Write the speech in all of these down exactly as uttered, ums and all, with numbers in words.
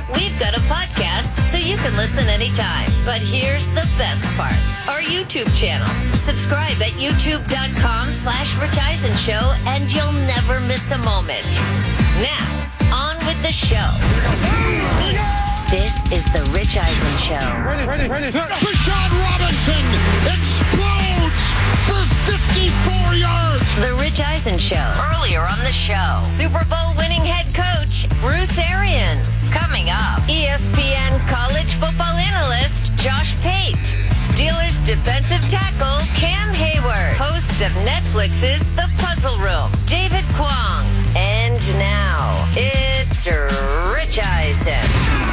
We've got a podcast so you can listen anytime. But here's the best part. Our YouTube channel. Subscribe at youtube.com slash Rich Eisen Show and you'll never miss a moment. Now, on with the show. This is the Rich Eisen Show. Ready, ready, ready. Bijan Robinson explodes for fifty-four yards. The Rich Eisen Show. Earlier on the show, Super Bowl winning head coach Bruce Arians. Coming up, E S P N college football analyst Josh Pate. Steelers defensive tackle Cam Hayward. Host of Netflix's The Puzzle Room, David Kwong. And now, it's Rich Eisen.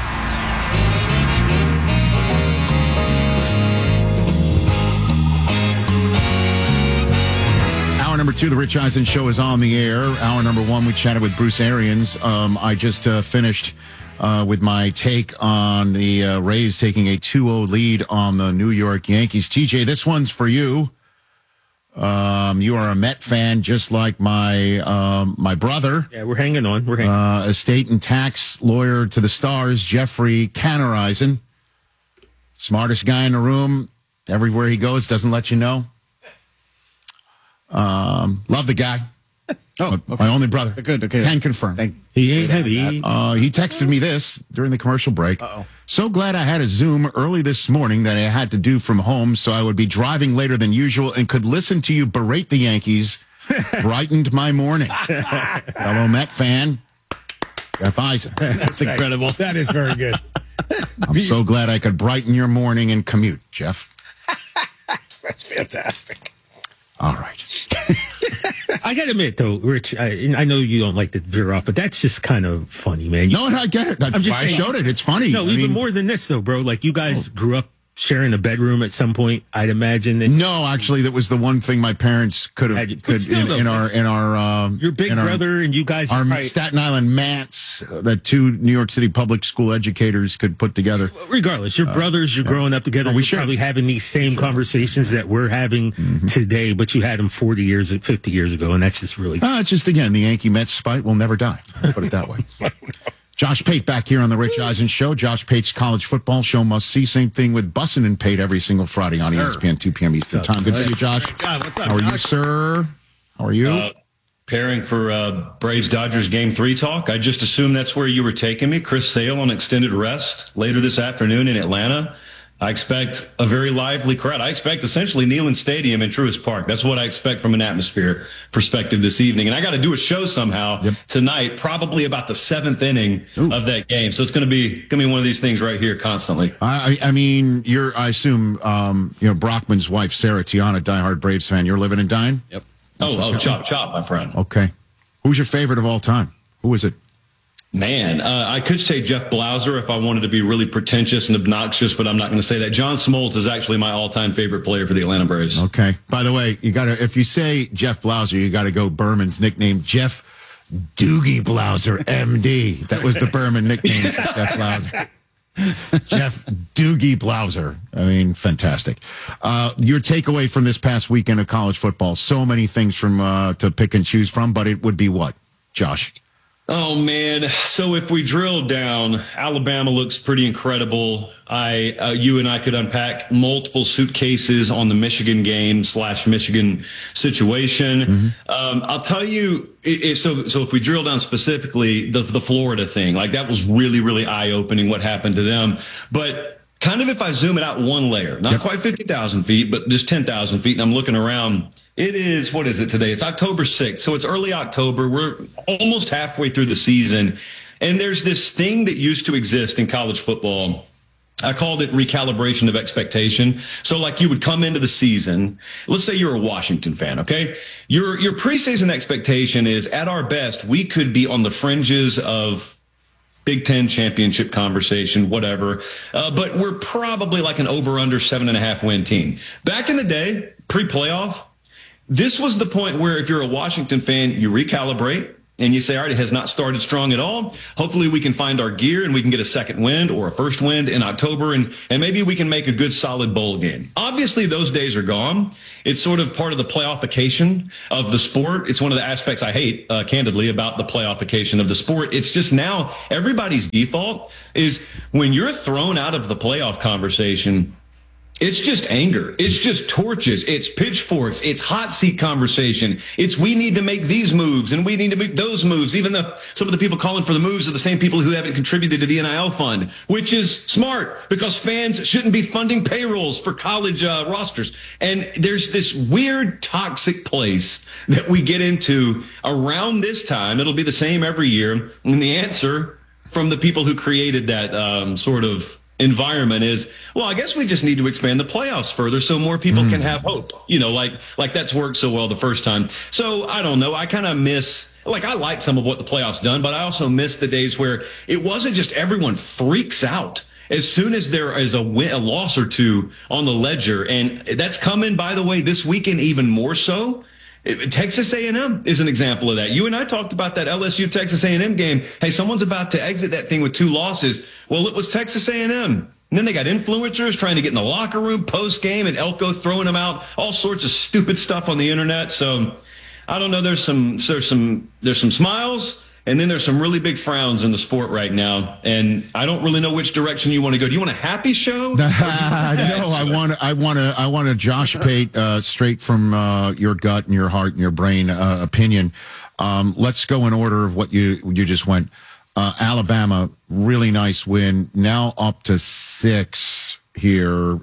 Hour number two, the Rich Eisen Show is on the air. Hour number one, we chatted with Bruce Arians. Um, I just uh, finished uh, with my take on the uh, Rays taking a two oh lead on the New York Yankees. T J, this one's for you. Um, you are a Met fan, just like my um, my brother. Yeah, we're hanging on. We're hanging on. Uh, estate and tax lawyer to the stars, Jeffrey Cannereisen. Smartest guy in the room. Everywhere he goes, doesn't let you know. Um, love the guy. Oh, okay. My only brother. Good, okay. Can confirm. Thank He ain't heavy. Uh, he texted me this during the commercial break. Uh-oh. So glad I had a Zoom early this morning that I had to do from home, so I would be driving later than usual and could listen to you berate the Yankees. Brightened my morning. Fellow Met fan, Jeff Eisen. That's incredible. That is very good. I'm so glad I could brighten your morning and commute, Jeff. That's fantastic. All right. I got to admit, though, Rich, I, I know you don't like to veer off, but that's just kind of funny, man. You, No, I get it. That's I'm just why I saying- showed it. It's funny. no, I even mean, more than this, though, bro. Like, you guys grew up sharing a bedroom at some point, I'd imagine. And No, actually, that was the one thing my parents could have Had you- but could still, in, though, in our it's- in our um, your big in our- brother and you guys Our probably- Staten Island Mats uh, that two New York City public school educators could put together. regardless, your brothers, you're growing up together. Oh, we You're share. probably having these same conversations that we're having today, but you had them forty years, fifty years ago, and that's just really Uh, it's just, again, the Yankee Mets spite will never die. I'll put it that way. Josh Pate back here on the Rich Eisen Show. Josh Pate's college football show must see. Same thing with Bussin' and Pate every single Friday on E S P N, two p.m. Eastern Time. Good to see you, Josh. God, what's up, How are you, Josh? sir? How are you? Uh, Pairing for uh, Braves-Dodgers Game three talk. I just assumed that's where you were taking me. Chris Sale on extended rest later this afternoon in Atlanta. I expect a very lively crowd. I expect essentially Neyland Stadium in Truist Park. That's what I expect from an atmosphere perspective this evening. And I got to do a show somehow Yep. tonight, probably about the seventh inning Ooh. of that game. So it's going to be going to be one of these things right here constantly. I, I mean, you're, I assume, um, you know, Brockman's wife, Sarah Tiana, diehard Braves fan. You're living and dying? Yep. Oh, oh, chop, chop, my friend. Okay. Who's your favorite of all time? Who is it? Man, uh, I could say Jeff Blauser if I wanted to be really pretentious and obnoxious, but I'm not going to say that. John Smoltz is actually my all-time favorite player for the Atlanta Braves. Okay. By the way, you got to, if you say Jeff Blauser, you got to go Berman's nickname, Jeff Doogie Blauser, M D. That was the Berman nickname for Jeff Blauser. Jeff Doogie Blauser. I mean, fantastic. Uh, your takeaway from this past weekend of college football, so many things from uh, to pick and choose from, but it would be what, Josh? Oh, man. So if we drill down, Alabama looks pretty incredible. I, uh, you and I could unpack multiple suitcases on the Michigan game slash Michigan situation. Mm-hmm. Um, I'll tell you, it, it, so, so if we drill down specifically the, the Florida thing, like that was really, really eye opening what happened to them. But kind of if I zoom it out one layer, not yep. quite fifty thousand feet, but just ten thousand feet. And I'm looking around. It is, what is it today? It's October sixth. So it's early October. We're almost halfway through the season. And there's this thing that used to exist in college football. I called it recalibration of expectation. So like you would come into the season, let's say you're a Washington fan, okay? Your, your preseason expectation is at our best, we could be on the fringes of Big Ten championship conversation, whatever. Uh, but we're probably like an over under seven and a half win team. Back in the day, pre-playoff, this was the point where if you're a Washington fan, you recalibrate, and you say, all right, it has not started strong at all. Hopefully we can find our gear and we can get a second wind or a first wind in October, and, and maybe we can make a good solid bowl game. Obviously, those days are gone. It's sort of part of the playofffication of the sport. It's one of the aspects I hate, uh, candidly, about the playofffication of the sport. It's just now everybody's default is when you're thrown out of the playoff conversation, it's just anger. It's just torches. It's pitchforks. It's hot seat conversation. It's we need to make these moves and we need to make those moves, even though some of the people calling for the moves are the same people who haven't contributed to the N I L fund, which is smart because fans shouldn't be funding payrolls for college uh, rosters. And there's this weird toxic place that we get into around this time. It'll be the same every year. And the answer from the people who created that um, sort of environment is, well, I guess we just need to expand the playoffs further so more people mm. can have hope. You know, like like that's worked so well the first time. So I don't know. I kind of miss, like I like some of what the playoffs done, but I also miss the days where it wasn't just everyone freaks out as soon as there is a win, a loss or two on the ledger. And that's coming, by the way, this weekend even more so. Texas A and M is an example of that. You and I talked about that L S U Texas A and M game. Hey, someone's about to exit that thing with two losses. Well, it was Texas A and M. And then they got influencers trying to get in the locker room post game and Elko throwing them out, all sorts of stupid stuff on the internet. So I don't know. There's some, there's some, there's some smiles. And then there's some really big frowns in the sport right now, and I don't really know which direction you want to go. Do you want a happy show? no, I want I want to I want a Josh Pate uh, straight from uh, your gut and your heart and your brain uh, opinion. Um, let's go in order of what you you just went. Uh, Alabama, really nice win. Now up to six here.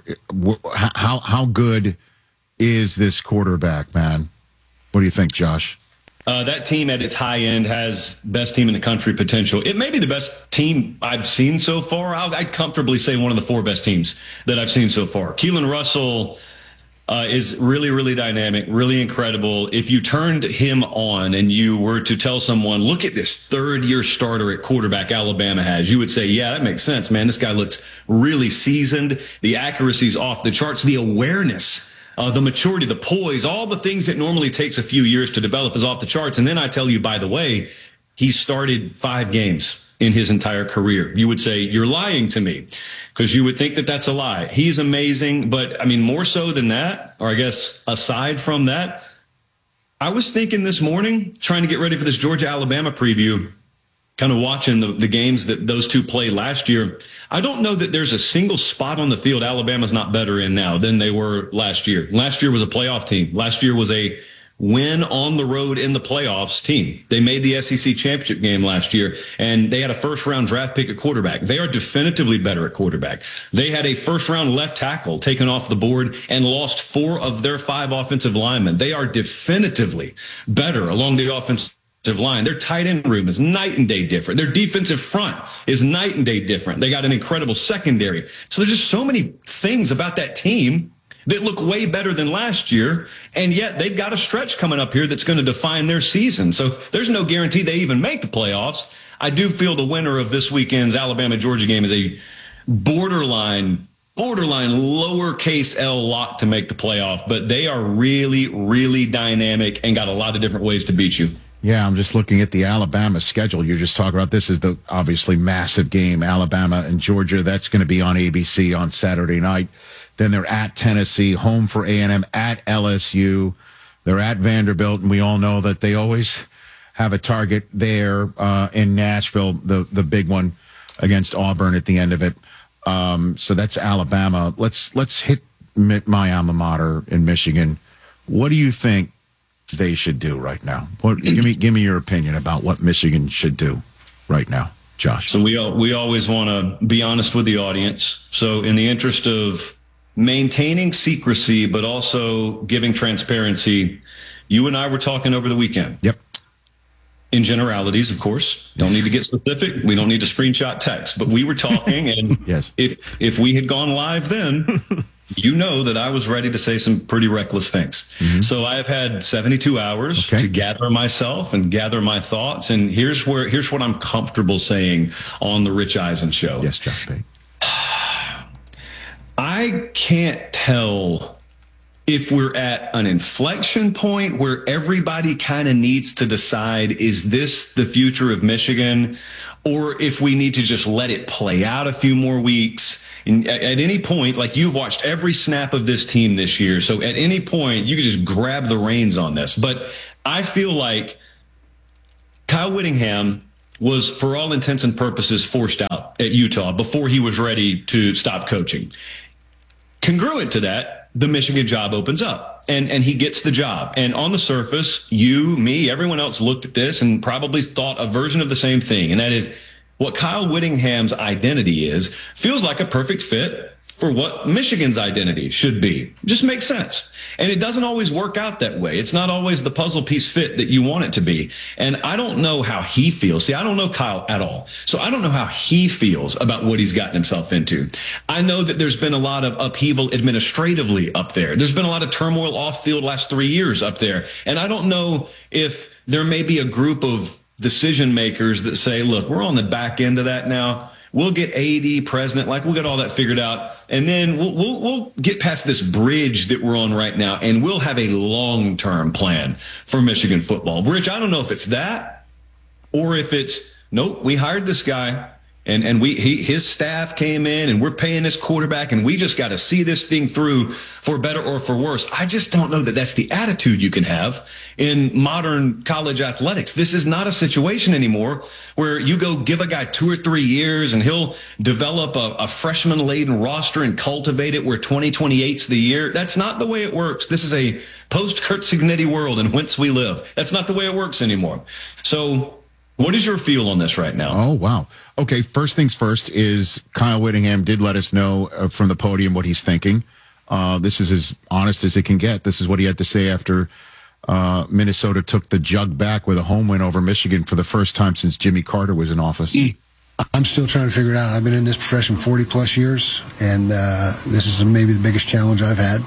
How how good is this quarterback, man? What do you think, Josh? Uh, that team at its high end has best team in the country potential. It may be the best team I've seen so far. I'll, I'd comfortably say one of the four best teams that I've seen so far. Keelan Russell uh, is really, really dynamic, really incredible. If you turned him on and you were to tell someone, look at this third year starter at quarterback Alabama has, you would say, yeah, that makes sense, man. This guy looks really seasoned. The accuracy's off the charts. The awareness, Uh, the maturity, the poise, all the things that normally takes a few years to develop is off the charts. And then I tell you, by the way, he started five games in his entire career. You would say, you're lying to me, because you would think that that's a lie. He's amazing. But I mean, more so than that, or I guess aside from that, I was thinking this morning, trying to get ready for this Georgia-Alabama preview, kind of watching the, the games that those two played last year. I don't know that there's a single spot on the field Alabama's not better in now than they were last year. Last year was a playoff team. Last year was a win on the road in the playoffs team. They made the S E C championship game last year, and they had a first round draft pick at quarterback. They are definitively better at quarterback. They had a first round left tackle taken off the board and lost four of their five offensive linemen. They are definitively better along the offensive line. Their tight end room is night and day different. Their defensive front is night and day different. They got an incredible secondary. So there's just so many things about that team that look way better than last year, and yet they've got a stretch coming up here that's going to define their season. So there's no guarantee they even make the playoffs. I do feel the winner of this weekend's Alabama-Georgia game is a borderline borderline lowercase L lock to make the playoff, but they are really, really dynamic and got a lot of different ways to beat you. Yeah, I'm just looking at the Alabama schedule. You're just talking about this is the obviously massive game, Alabama and Georgia. That's going to be on A B C on Saturday night. Then they're at Tennessee, home for A and M, at L S U. They're at Vanderbilt, and we all know that they always have a target there uh, in Nashville, the, the big one against Auburn at the end of it. Um, so that's Alabama. Let's let's hit my alma mater in Michigan. What do you think they should do right now? What, give me give me your opinion about what Michigan should do right now, Josh. So we we always want to be honest with the audience. So in the interest of maintaining secrecy, but also giving transparency, you and I were talking over the weekend. Yep. In generalities, of course. Don't need to get specific. We don't need to screenshot text. But we were talking, and yes. if if we had gone live then, you know that I was ready to say some pretty reckless things. Mm-hmm. So I have had seventy-two hours okay. to gather myself and gather my thoughts. And here's where here's what I'm comfortable saying on the Rich Eisen show. Yes, Josh Pate. I can't tell if we're at an inflection point where everybody kind of needs to decide, is this the future of Michigan? Or if we need to just let it play out a few more weeks. And at any point, like you've watched every snap of this team this year. So at any point, you could just grab the reins on this. But I feel like Kyle Whittingham was, for all intents and purposes, forced out at Utah before he was ready to stop coaching. Congruent to that, the Michigan job opens up and, and he gets the job. And on the surface, you, me, everyone else looked at this and probably thought a version of the same thing. And that is what Kyle Whittingham's identity is, feels like a perfect fit for what Michigan's identity should be. Just makes sense. And it doesn't always work out that way. It's not always the puzzle piece fit that you want it to be. And I don't know how he feels. See, I don't know Kyle at all. So I don't know how he feels about what he's gotten himself into. I know that there's been a lot of upheaval administratively up there. There's been a lot of turmoil off field last three years up there. And I don't know if there may be a group of decision makers that say, look, we're on the back end of that now. We'll get A D, president, like we'll get all that figured out. And then we'll, we'll, we'll get past this bridge that we're on right now. And we'll have a long-term plan for Michigan football. Rich, I don't know if it's that or if it's, nope, we hired this guy and, and we, he, his staff came in and we're paying this quarterback and we just got to see this thing through for better or for worse. I just don't know that that's the attitude you can have in modern college athletics. This is not a situation anymore where you go give a guy two or three years and he'll develop a, a freshman-laden roster and cultivate it where twenty twenty-eight's the year. That's not the way it works. This is a post-Kurt Cignetti world in whence we live. That's not the way it works anymore. So what is your feel on this right now? Oh, wow. Okay, first things first is Kyle Whittingham did let us know uh, from the podium what he's thinking. Uh, this is as honest as it can get. This is what he had to say after uh, Minnesota took the jug back with a home win over Michigan for the first time since Jimmy Carter was in office. I'm still trying to figure it out. I've been in this profession forty plus years, and uh, this is maybe the biggest challenge I've had.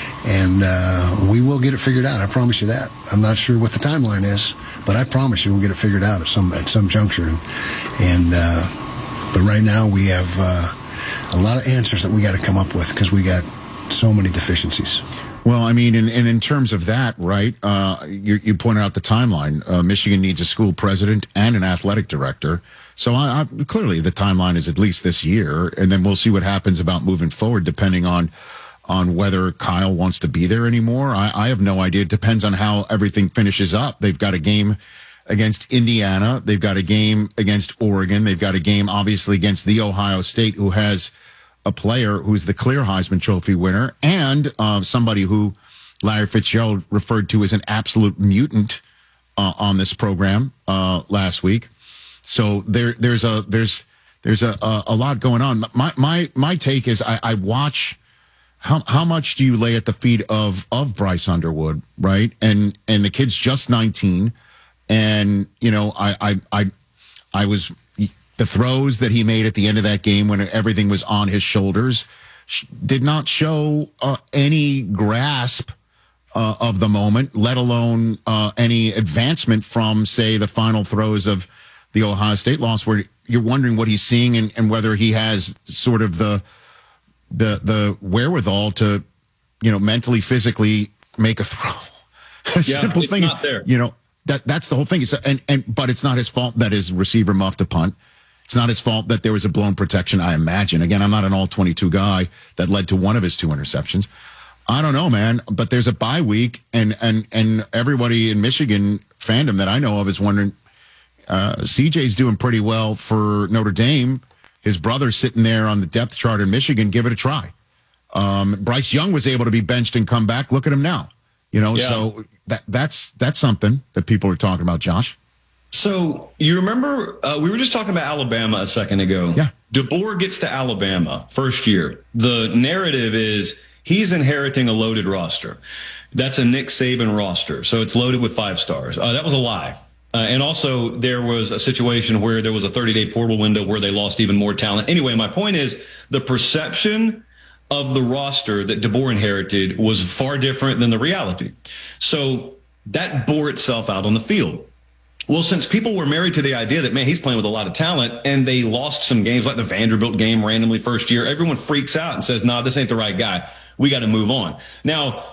And uh, we will get it figured out. I promise you that. I'm not sure what the timeline is, but I promise you we'll get it figured out at some at some juncture. And, and uh, but right now we have uh, a lot of answers that we got to come up with because we got so many deficiencies. Well, I mean, and, and in terms of that, right, uh, you, you pointed out the timeline. Uh, Michigan needs a school president and an athletic director. So I, I, clearly the timeline is at least this year, and then we'll see what happens about moving forward depending on on whether Kyle wants to be there anymore. I, I have no idea. It depends on how everything finishes up. They've got a game against Indiana. They've got a game against Oregon. They've got a game, obviously, against the Ohio State, who has a player who's the clear Heisman Trophy winner and uh, somebody who Larry Fitzgerald referred to as an absolute mutant uh, on this program uh, last week. So there, there's a there's there's a, a, a lot going on. My my my take is I, I watch. How how much do you lay at the feet of of Bryce Underwood, right? And and the kid's just nineteen, and you know I I I, I was the throws that he made at the end of that game when everything was on his shoulders did not show uh, any grasp uh, of the moment, let alone uh, any advancement from, say, the final throws of the Ohio State loss, where you're wondering what he's seeing and, and whether he has sort of the the the wherewithal to, you know, mentally, physically make a throw. a yeah, simple it's thing, not there. You know, that that's the whole thing. It's, and and but it's not his fault that his receiver muffed a punt. It's not his fault that there was a blown protection, I imagine. Again, I'm not an all twenty-two guy that led to one of his two interceptions. I don't know, man, but there's a bye week, and and and everybody in Michigan fandom that I know of is wondering. Uh, C J's doing pretty well for Notre Dame. His brother's sitting there on the depth chart in Michigan. Give it a try. Um, Bryce Young was able to be benched and come back. Look at him now. You know, yeah. so that that's that's something that people are talking about, Josh. So you remember uh, we were just talking about Alabama a second ago. Yeah. DeBoer gets to Alabama first year. The narrative is he's inheriting a loaded roster. That's a Nick Saban roster. So it's loaded with five stars. Uh, that was a lie. Uh, and also there was a situation where there was a thirty-day portal window where they lost even more talent. Anyway, my point is the perception of the roster that DeBoer inherited was far different than the reality. So that bore itself out on the field. Well, since people were married to the idea that, man, he's playing with a lot of talent, and they lost some games like the Vanderbilt game randomly first year, everyone freaks out and says, nah, this ain't the right guy. We got to move on. Now,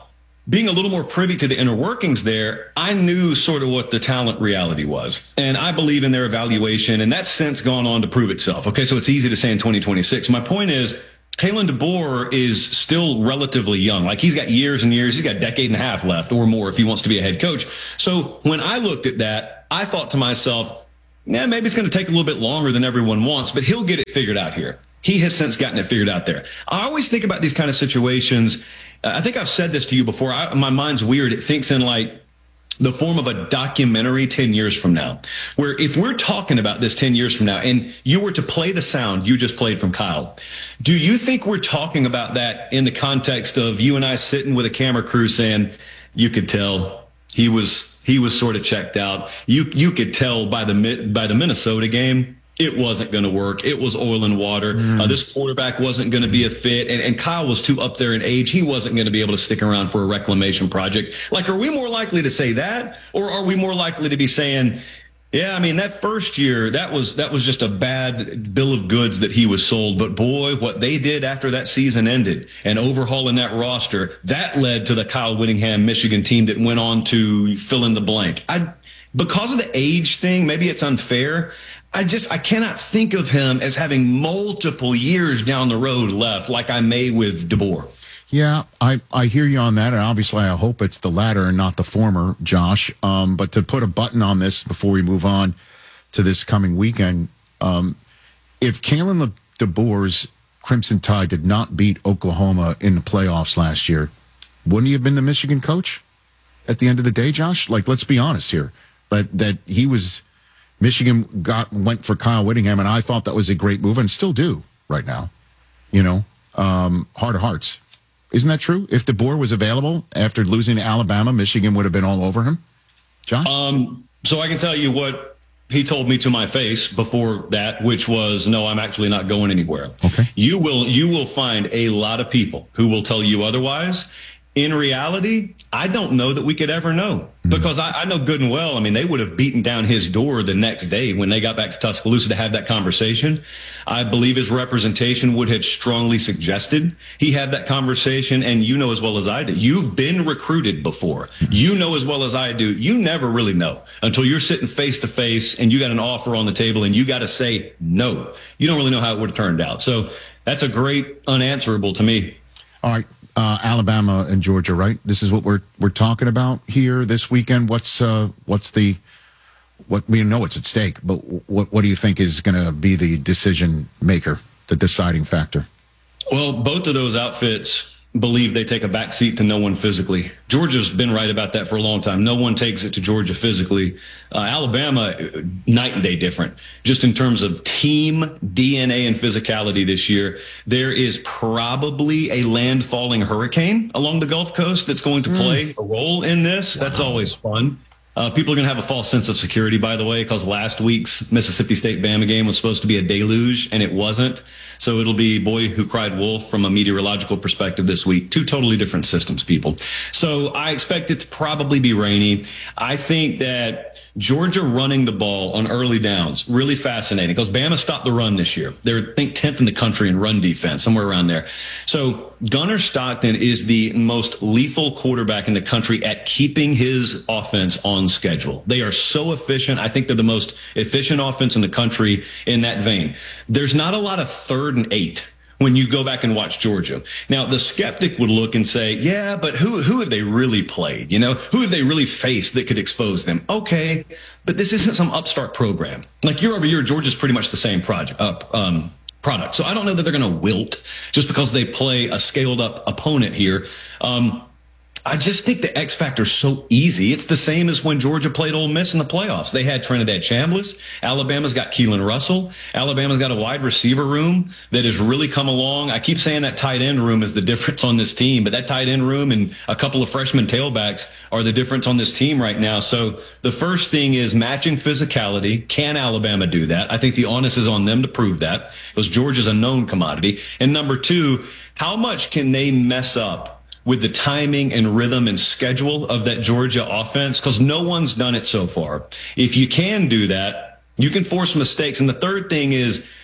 being a little more privy to the inner workings there, I knew sort of what the talent reality was. And I believe in their evaluation, and that's since gone on to prove itself. Okay, so it's easy to say in twenty twenty-six. My point is, Kalen DeBoer is still relatively young. Like, he's got years and years. He's got a decade and a half left or more if he wants to be a head coach. So when I looked at that, I thought to myself, yeah, maybe it's going to take a little bit longer than everyone wants, but he'll get it figured out here. He has since gotten it figured out there. I always think about these kind of situations. I think I've said this to you before. I, my mind's weird. It thinks in like the form of a documentary ten years from now, where if we're talking about this ten years from now and you were to play the sound you just played from Kyle, do you think we're talking about that in the context of you and I sitting with a camera crew saying, you could tell he was, he was sort of checked out. You, you could tell by the, by the Minnesota game, it wasn't going to work. It was oil and water. Mm. Uh, this quarterback wasn't going to be a fit. And, and Kyle was too up there in age. He wasn't going to be able to stick around for a reclamation project. Like, are we more likely to say that? Or are we more likely to be saying, yeah, I mean, that first year, that was that was just a bad bill of goods that he was sold. But boy, what they did after that season ended and overhauling that roster, that led to the Kyle Whittingham Michigan team that went on to fill in the blank. I, because of the age thing, maybe it's unfair. I just, I cannot think of him as having multiple years down the road left like I may with DeBoer. Yeah, I, I hear you on that, and obviously I hope it's the latter and not the former, Josh. Um, but to put a button on this before we move on to this coming weekend, um, if Kalen DeBoer's Crimson Tide did not beat Oklahoma in the playoffs last year, wouldn't he have been the Michigan coach at the end of the day, Josh? Like, let's be honest here. That, that he was... Michigan got went for Kyle Whittingham, and I thought that was a great move, and still do right now. You know, um, heart of hearts. Isn't that true? If DeBoer was available after losing to Alabama, Michigan would have been all over him? Josh? Um, so I can tell you what he told me to my face before that, which was, no, I'm actually not going anywhere. Okay. You will, you will find a lot of people who will tell you otherwise. In reality, I don't know that we could ever know, because I, I know good and well, I mean, they would have beaten down his door the next day when they got back to Tuscaloosa to have that conversation. I believe his representation would have strongly suggested he had that conversation. And you know as well as I do, you've been recruited before. You know as well as I do, you never really know until you're sitting face to face and you got an offer on the table and you got to say no. You don't really know how it would have turned out. So that's a great unanswerable to me. All right. Uh, Alabama and Georgia, right? This is what we're we're talking about here this weekend. What's uh, what's the what we know what's at stake, but what what do you think is going to be the decision maker, the deciding factor? Well, both of those outfits believe they take a back seat to no one physically. Georgia's been right about that for a long time. No one takes it to Georgia physically. Uh, Alabama, night and day different. Just in terms of team D N A and physicality this year, there is probably a landfalling hurricane along the Gulf Coast that's going to play mm. a role in this. Wow. That's always fun. Uh, people are going to have a false sense of security, by the way, because last week's Mississippi State-Bama game was supposed to be a deluge, and it wasn't. So it'll be boy who cried wolf from a meteorological perspective this week. Two totally different systems, people. So I expect it to probably be rainy. I think that Georgia running the ball on early downs, really fascinating, because Bama stopped the run this year. They're, I think, tenth in the country in run defense, somewhere around there. So Gunnar Stockton is the most lethal quarterback in the country at keeping his offense on schedule. They are so efficient. I think they're the most efficient offense in the country in that vein. There's not a lot of third and eight when you go back and watch Georgia. Now, the skeptic would look and say, yeah, but who who have they really played? You know, who have they really faced that could expose them? Okay, but this isn't some upstart program. Like year over year, Georgia's pretty much the same project, uh, um, product. So I don't know that they're going to wilt just because they play a scaled up opponent here. Um, I just think the X factor is so easy. It's the same as when Georgia played Ole Miss in the playoffs. They had Trinidad Chambliss. Alabama's got Keelan Russell. Alabama's got a wide receiver room that has really come along. I keep saying that tight end room is the difference on this team, but that tight end room and a couple of freshman tailbacks are the difference on this team right now. So the first thing is matching physicality. Can Alabama do that? I think the onus is on them to prove that, because Georgia's a known commodity. And number two, how much can they mess up with the timing and rhythm and schedule of that Georgia offense? Because no one's done it so far. If you can do that, you can force mistakes. And the third thing is,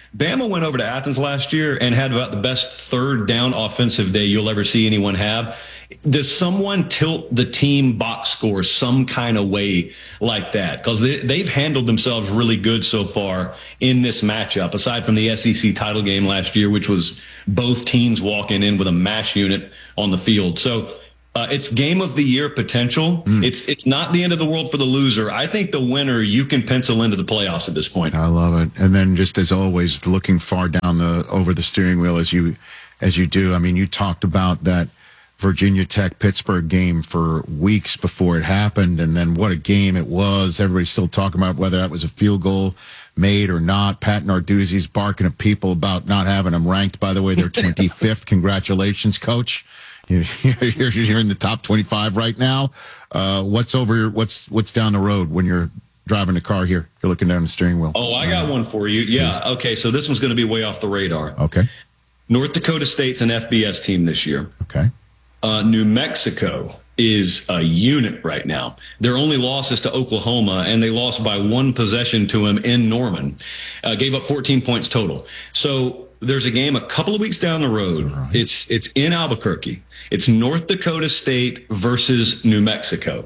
Bama went over to Athens last year and had about the best third down offensive day you'll ever see anyone have. Does someone tilt the team box score some kind of way like that? Because they, they've handled themselves really good so far in this matchup, aside from the S E C title game last year, which was both teams walking in with a mash unit on the field. So uh, it's game of the year potential. Mm. It's it's not the end of the world for the loser. I think the winner you can pencil into the playoffs at this point. I love it. And then just as always, looking far down the over the steering wheel as you as you do. I mean, you talked about that Virginia Tech Pittsburgh game for weeks before it happened, and then what a game it was. Everybody's still talking about whether that was a field goal made or not. Pat Narduzzi's barking at people about not having them ranked. By the way, they're twenty-fifth. Congratulations, Coach. You're, you're in the top twenty-five right now. Uh, what's over? What's what's down the road when you're driving the car here? You're looking down the steering wheel. Oh, I got one for you. Yeah. Okay. So this one's going to be way off the radar. Okay. North Dakota State's an F B S team this year. Okay. Uh, New Mexico is a unit right now. Their only loss is to Oklahoma, and they lost by one possession to him in Norman. Uh, gave up fourteen points total. So there's a game a couple of weeks down the road. Right. It's it's in Albuquerque. It's North Dakota State versus New Mexico.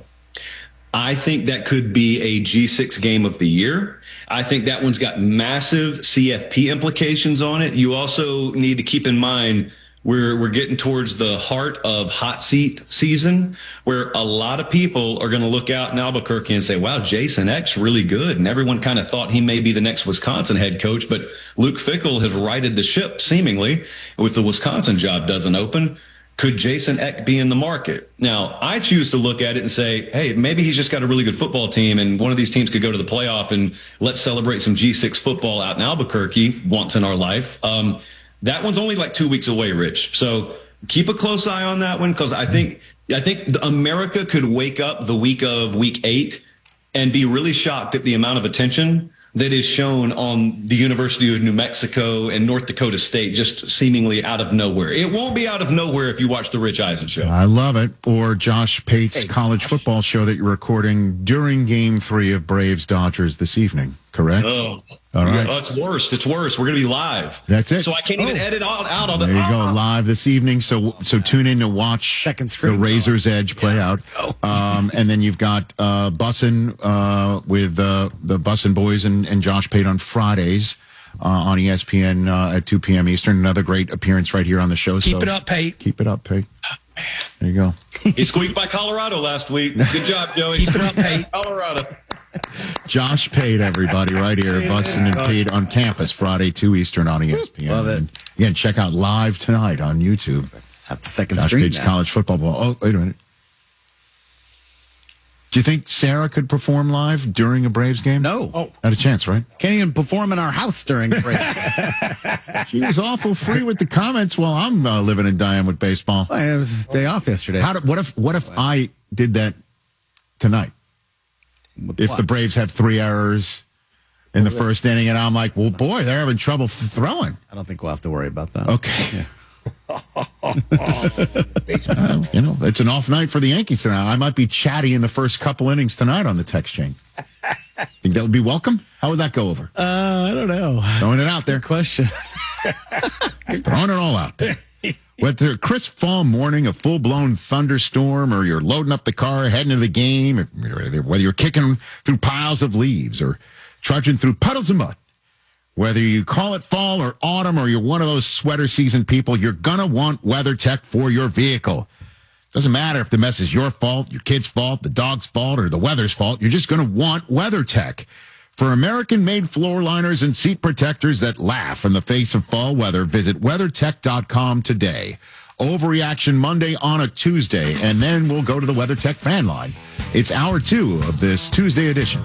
I think that could be a G six game of the year. I think that one's got massive C F P implications on it. You also need to keep in mind We're we're getting towards the heart of hot seat season, where a lot of people are going to look out in Albuquerque and say, wow, Jason Eck's really good. And everyone kind of thought he may be the next Wisconsin head coach. But Luke Fickell has righted the ship, seemingly, if the Wisconsin job doesn't open. Could Jason Eck be in the market? Now, I choose to look at it and say, hey, maybe he's just got a really good football team, and one of these teams could go to the playoff, and let's celebrate some G six football out in Albuquerque once in our life. Um, That one's only like two weeks away, Rich. So keep a close eye on that one, because I think I think America could wake up the week of week eight and be really shocked at the amount of attention that is shown on the University of New Mexico and North Dakota State, just seemingly out of nowhere. It won't be out of nowhere if you watch the Rich Eisen show. I love it. Or Josh Pate's hey, college Josh. football show that you're recording during game three of Braves Dodgers this evening, correct? Oh. All right. Oh, it's worse. It's worse. We're going to be live. That's it. So I can't even oh. edit all, out all the. There you go, live this evening. So so tune in to watch Second screen. the Razor's Edge play yeah, out. Um, and then you've got uh, Bussin' uh, with uh, the Bussin' Boys and, and Josh Pate on Fridays uh, on E S P N uh, at two p.m. Eastern. Another great appearance right here on the show. Keep so it up, Pate. Keep it up, Pate. Oh, man. There you go. He squeaked by Colorado last week. Good job, Joey. Keep it up, Pate. Colorado. Josh Pate, everybody, right here. Bussin' and Pate on campus, Friday, two Eastern on E S P N. Love it. And again, check out live tonight on YouTube. Have the second Josh screen Pate's now. college football ball. Oh, wait a minute. Do you think Sarah could perform live during a Braves game? No. Oh. Not a chance, right? Can't even perform in our house during the break. She was awful free with the comments while I'm uh, living and dying with baseball. Well, it was a day off yesterday. How do, what if what if I did that tonight? With If what? the Braves have three errors in the first inning, and I'm like, well, boy, they're having trouble throwing. I don't think we'll have to worry about that. Okay. Yeah. Uh, you know, it's an off night for the Yankees tonight. I might be chatty in the first couple innings tonight on the text chain. Think that would be welcome? How would that go over? Uh, I don't know. Throwing it out there. Question. Throwing it all out there. Whether a crisp fall morning, a full-blown thunderstorm, or you're loading up the car, heading to the game, if, whether you're kicking through piles of leaves or trudging through puddles of mud, whether you call it fall or autumn or you're one of those sweater season people, you're going to want WeatherTech for your vehicle. Doesn't matter if the mess is your fault, your kid's fault, the dog's fault, or the weather's fault. You're just going to want WeatherTech. For American-made floor liners and seat protectors that laugh in the face of fall weather, visit WeatherTech dot com today. Overreaction Monday on a Tuesday, and then we'll go to the WeatherTech fan line. It's hour two of this Tuesday edition.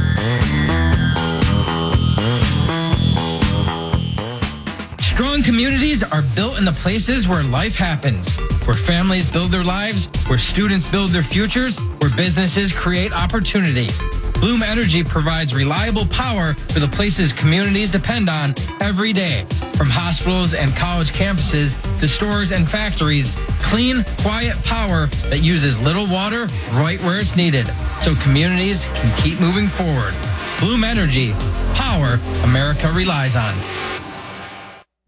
Strong communities are built in the places where life happens, where families build their lives, where students build their futures, where businesses create opportunity. Bloom Energy provides reliable power for the places communities depend on every day. From hospitals and college campuses to stores and factories, clean, quiet power that uses little water right where it's needed, so communities can keep moving forward. Bloom Energy, power America relies on.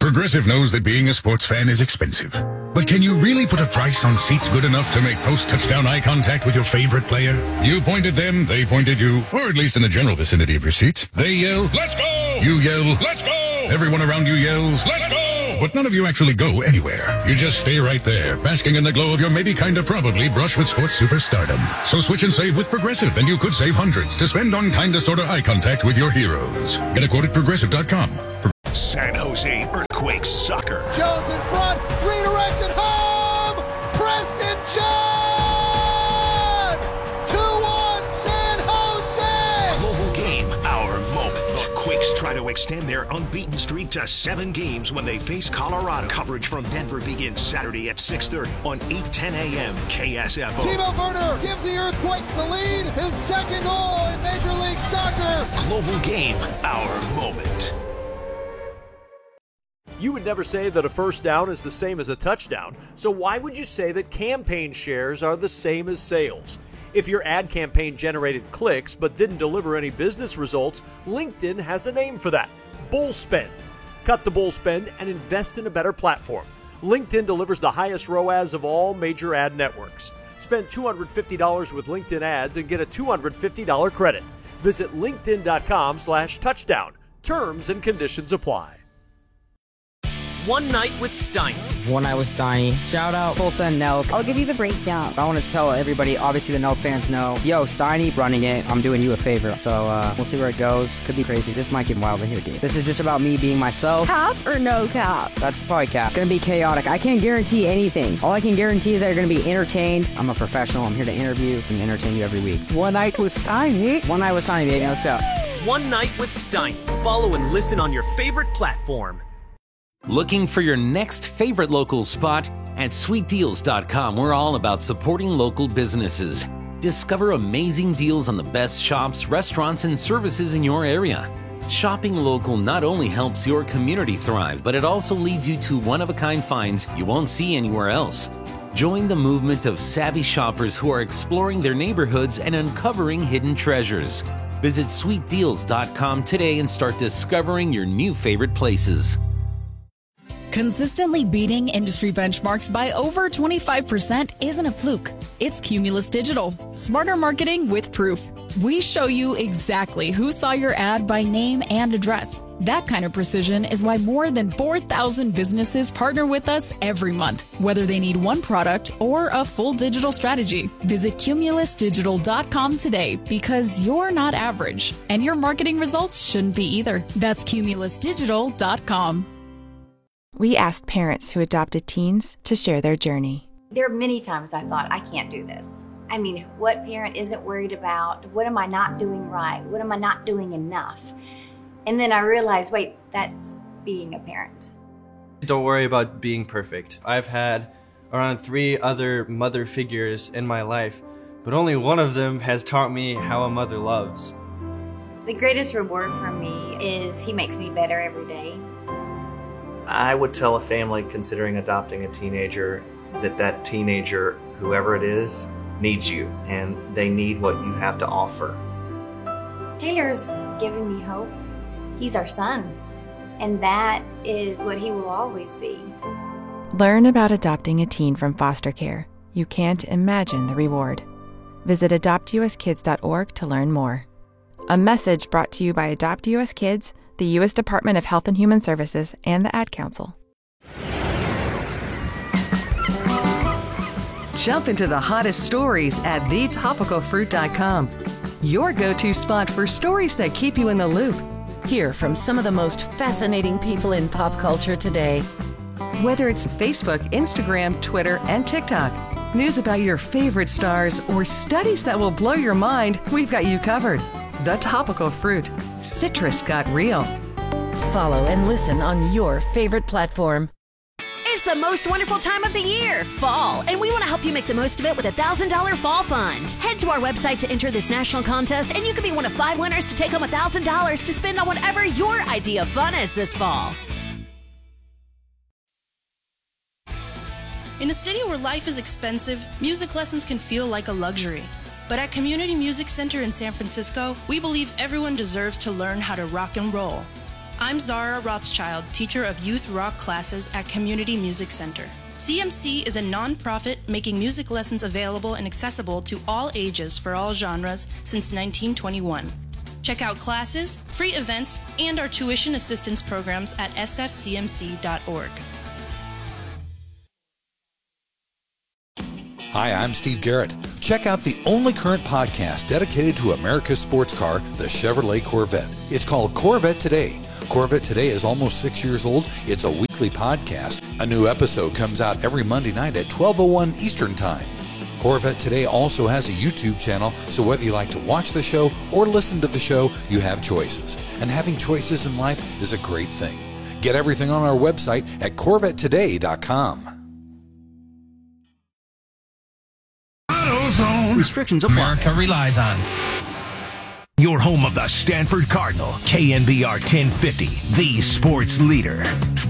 Progressive knows that being a sports fan is expensive. But can you really put a price on seats good enough to make post-touchdown eye contact with your favorite player? You point at them, they point at you, or at least in the general vicinity of your seats. They yell, "Let's go!" You yell, "Let's go!" Everyone around you yells, "Let's go!" But none of you actually go anywhere. You just stay right there, basking in the glow of your maybe kinda probably brush with sports superstardom. So switch and save with Progressive, and you could save hundreds to spend on kinda sorta eye contact with your heroes. Get a quote at progressive dot com. San Jose Earthquakes soccer. Jones in front, redirected home! Preston John! two one San Jose! Global game, our moment. The Quakes try to extend their unbeaten streak to seven games when they face Colorado. Coverage from Denver begins Saturday at six thirty on eight ten a.m. K S F O. Timo Werner gives the Earthquakes the lead. His second goal in Major League Soccer. Global game, our moment. You would never say that a first down is the same as a touchdown, so why would you say that campaign shares are the same as sales? If your ad campaign generated clicks but didn't deliver any business results, LinkedIn has a name for that: bull spend. Cut the bull spend and invest in a better platform. LinkedIn delivers the highest R O A S of all major ad networks. Spend two hundred fifty dollars with LinkedIn ads and get a two hundred fifty dollars credit. Visit linkedin.com slash touchdown. Terms and conditions apply. One Night with Steiny. One Night with Steiny. Shout out Tulsa and Nelk. I'll give you the breakdown. I want to tell everybody, obviously the Nelk fans know, yo, Steiny running it. I'm doing you a favor. So uh, we'll see where it goes. Could be crazy. This might get wild in here, dude. This is just about me being myself. Cap or no cap? That's probably cap. Gonna be chaotic. I can't guarantee anything. All I can guarantee is that you're gonna be entertained. I'm a professional. I'm here to interview and entertain you every week. One Night with Steiny. One Night with Steiny, baby. Let's go. One Night with Steiny. Follow and listen on your favorite platform. Looking for your next favorite local spot? At sweet deals dot com, we're all about supporting local businesses. Discover amazing deals on the best shops, restaurants, and services in your area. Shopping local not only helps your community thrive, but it also leads you to one-of-a-kind finds you won't see anywhere else. Join the movement of savvy shoppers who are exploring their neighborhoods and uncovering hidden treasures. Visit sweet deals dot com today and start discovering your new favorite places. Consistently beating industry benchmarks by over twenty-five percent isn't a fluke. It's Cumulus Digital. Smarter marketing with proof. We show you exactly who saw your ad by name and address. That kind of precision is why more than four thousand businesses partner with us every month, whether they need one product or a full digital strategy. Visit cumulus digital dot com today because you're not average, and your marketing results shouldn't be either. That's cumulus digital dot com. We asked parents who adopted teens to share their journey. There are many times I thought, I can't do this. I mean, what parent isn't worried about, what am I not doing right? What am I not doing enough? And then I realized, wait, that's being a parent. Don't worry about being perfect. I've had around three other mother figures in my life, but only one of them has taught me how a mother loves. The greatest reward for me is he makes me better every day. I would tell a family considering adopting a teenager that that teenager, whoever it is, needs you, and they need what you have to offer. Taylor's given me hope. He's our son, and that is what he will always be. Learn about adopting a teen from foster care. You can't imagine the reward. Visit adopt u s kids dot org to learn more. A message brought to you by Adopt U S Kids, the U S Department of Health and Human Services, and the Ad Council. Jump into the hottest stories at the topical fruit dot com. Your go-to spot for stories that keep you in the loop. Hear from some of the most fascinating people in pop culture today. Whether it's Facebook, Instagram, Twitter, and TikTok, news about your favorite stars, or studies that will blow your mind, we've got you covered. The Topical Fruit. Citrus got real. Follow and listen on your favorite platform. It's the most wonderful time of the year, fall, and we want to help you make the most of it with a one thousand dollars Fall Fund. Head to our website to enter this national contest, and you could be one of five winners to take home one thousand dollars to spend on whatever your idea of fun is this fall. In a city where life is expensive, music lessons can feel like a luxury. But at Community Music Center in San Francisco, we believe everyone deserves to learn how to rock and roll. I'm Zara Rothschild, teacher of youth rock classes at Community Music Center. C M C is a non-profit making music lessons available and accessible to all ages for all genres since nineteen twenty-one. Check out classes, free events, and our tuition assistance programs at s f c m c dot org. Hi, I'm Steve Garrett. Check out the only current podcast dedicated to America's sports car, the Chevrolet Corvette. It's called Corvette Today. Corvette Today is almost six years old. It's a weekly podcast. A new episode comes out every Monday night at twelve oh one Eastern Time. Corvette Today also has a YouTube channel, so whether you like to watch the show or listen to the show, you have choices. And having choices in life is a great thing. Get everything on our website at corvette today dot com. Restrictions apply. America relies on. Your home of the Stanford Cardinal, K N B R ten fifty, the sports leader.